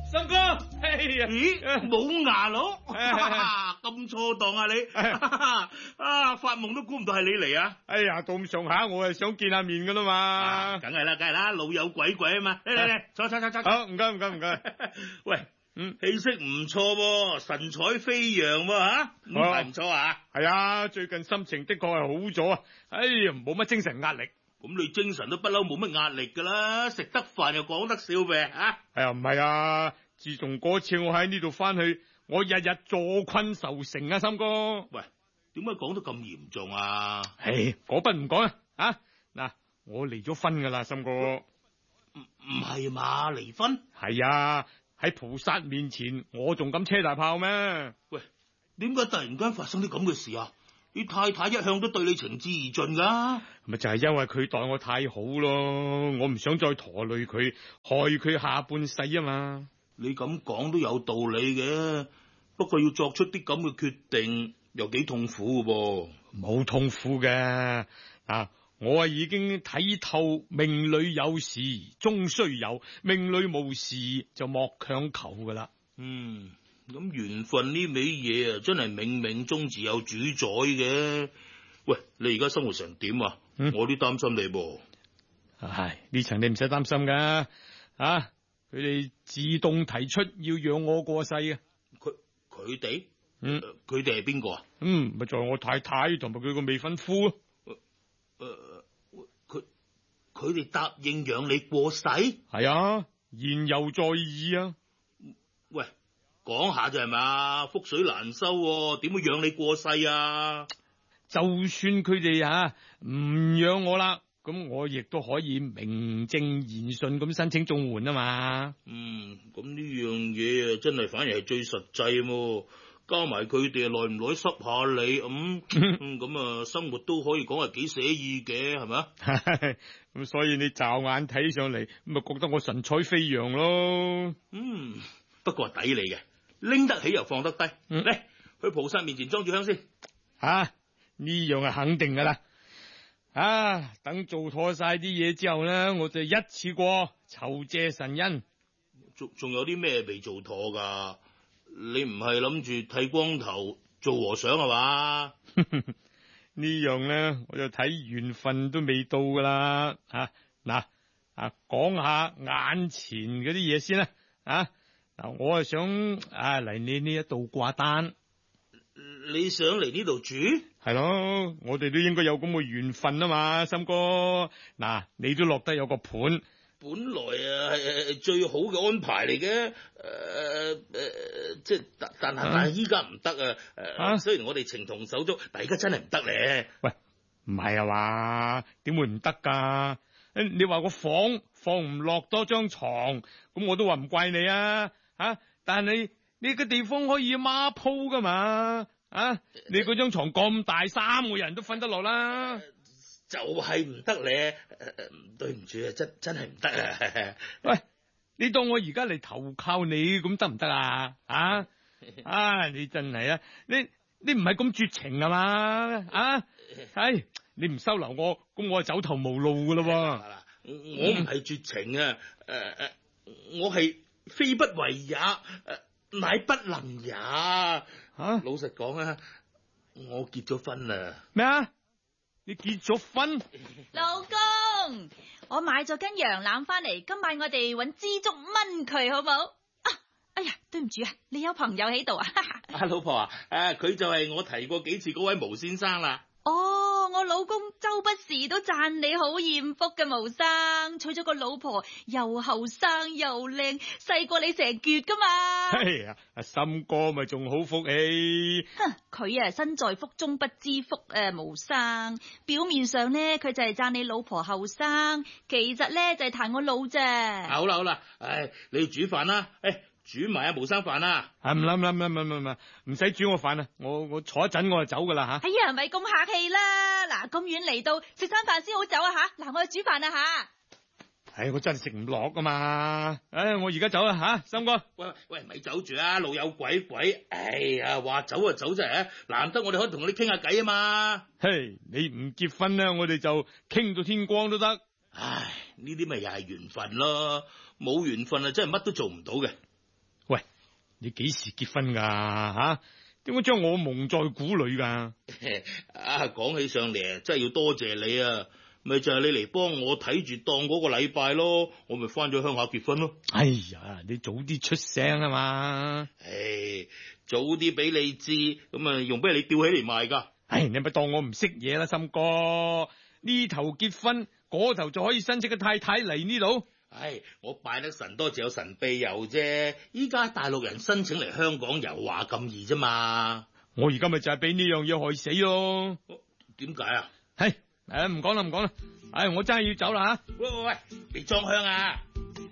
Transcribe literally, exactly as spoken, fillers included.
森哥，哎呀， 咦，冇牙佬，咁錯檔啊你？啊，發夢都估唔到係你嚟啊！ 哎呀，到咁上下，我係想見下面噶啦嘛。 梗係啦，梗係啦，老友鬼鬼啊嘛！嚟嚟嚟，坐坐坐坐。 好，唔該唔該唔該。 喂， 嗯， 氣色唔錯喎，神采飛揚喎吓，唔係唔錯啊！ 係啊，最近心情的確係好咗啊！哎呀，冇乜精神壓力。 咁你精神都不嬲冇乜壓力噶啦，食得飯又講得笑唄啊！ 係啊，唔係啊，自從嗰次我喺呢度翻去，我日日坐困愁城啊，森哥。 喂，點解講得咁嚴重啊？ 唉，嗰筆唔講啊，啊嗱，我離咗婚噶啦，森哥。 唔唔係嘛，離婚？ 係啊，喺菩薩面前，我仲敢車大炮咩？ 喂，點解突然間發生啲咁嘅事啊？你太太一向都對你情至義盡噶， 咪就係因為佢待我太好咯，我唔想再拖累佢，害佢下半世啊嘛。 你咁講都有道理嘅，不過要作出啲咁嘅決定又幾痛苦嘅噃。 冇痛苦嘅啊，我啊已經睇透命裏有時終須有，命裏無時就莫強求噶啦。 嗯。咁緣分呢味嘢啊，真係冥冥中自有主宰嘅。喂，你而家生活成點啊？嗯、我啲擔心你噃。 唉，呢層你唔使擔心噶，啊，佢哋自動提出要養我過世啊。 佢佢哋， 嗯， 佢哋係邊個啊？ 嗯，咪就係我太太同埋佢個未婚夫咯。 誒、呃，佢佢哋答應養你過世？ 係啊，言猶在耳啊。 喂。講下就係嘛，覆水難收，點會養你過世啊？ 就算佢哋吓唔養我啦，咁我亦都可以名正言順咁申請綜援啊嘛。 嗯，咁呢樣嘢啊，真係反而係最實際，加埋佢哋耐唔耐濕下你咁，咁啊生活都可以講係幾寫意嘅，係咪啊？ 咁所以你驟眼睇上嚟，咁咪覺得我神采飛揚咯。 嗯，不過係抵你嘅。拎得起又放得低，嚟、嗯、去菩薩面前裝住香先。 啊，呢樣係肯定噶啦。啊，等做妥晒啲嘢之後咧，我就一次過酬謝神恩。 仲仲有啲咩未做妥噶？你唔係諗住剃光頭做和尚係嘛？ 呢樣咧，我就睇緣分都未到噶啦。啊，嗱啊，講下眼前嗰啲嘢先啦。啊。嗱，我啊想啊嚟你呢一度掛單。 你想嚟呢度住？係咯，我哋都應該有咁嘅緣分啊嘛，森哥。嗱，你都落得有個盤， 本來啊係最好嘅安排嚟嘅。誒、呃、誒、呃，即係但但係但係依家唔得啊。誒、呃，雖然我哋情同手足，但係而家真係唔得咧。 喂，唔係啊嘛？點會唔得噶？你話個房放唔落多張床，咁我都話唔怪你啊。啊！但係你你個地方可以孖鋪噶嘛？啊！你嗰張床咁大，三個人都瞓得落啦。 呃、就係唔得咧。對唔住啊，真真係唔得啊！ 喂，你當我而家嚟投靠你咁得唔得啊？啊啊！你真係啊！你你唔係咁絕情啊嘛？啊！係你唔收留我，咁我就走投無路噶咯。 我唔係絕情啊！誒、呃、誒，我係。非不為也，誒，乃不能也。吓，老實講啊，我結咗婚啦。 咩啊？你結咗婚？ 老公，我買咗斤羊腩翻嚟，今晚我哋搵枝竹炆佢，好唔好？啊，哎呀，對唔住啊，你有朋友喺度啊？ 啊，老婆啊，誒，佢就係我提過幾次嗰位毛先生啦。 哦，我老公周不時都讚你好艷福嘅毛生，娶咗個老婆又後生又靚，細過你成橛噶嘛。 係啊，阿森哥咪仲好福氣。 哼，佢啊身在福中不知福啊，毛生。表面上呢，佢就係讚你老婆後生，其實咧就係彈我老啫。 好啦好啦，唉，你煮飯啦，誒。煮埋阿毛生飯啊！ 啊唔諗唔諗唔諗唔諗唔使煮我飯啊！我我坐一陣我就走噶啦吓。 哎呀，咪咁客氣啦！嗱，咁遠嚟到食餐飯先好走啊吓！嗱，我去煮飯啊吓。 唉，我真係食唔落噶嘛！唉，我而家走啦吓，森哥。 喂喂，咪走住啊！老友鬼鬼，哎呀，話走就走啫，難得我哋可以同你傾下偈啊嘛。 嘿，你唔結婚咧，我哋就傾到天光都得。 唉，呢啲咪又係緣分咯，冇緣分啊，真係乜都做唔到嘅。 喂，你幾時結婚噶吓？點解將我蒙在鼓裏噶？ 啊，講起上嚟真係要多謝你啊！咪就係、是、你嚟幫我睇住當嗰個禮拜咯，我咪翻咗鄉下結婚咯。 哎呀，你早啲出聲啊嘛！ 唉，早啲俾你知，咁啊用俾你吊起嚟賣噶。 唉，你咪當我唔識嘢啦，森哥。呢頭結婚，嗰頭就可以申請個太太嚟呢度。 唉，我拜得神多自有神庇佑啫。依家大陸人申請嚟香港又話咁易啫嘛。 我而家咪就係俾呢樣嘢害死咯。 點解啊？ 係，誒唔講啦唔講啦，唉，我真係要走啦吓。 喂喂喂，未裝香啊！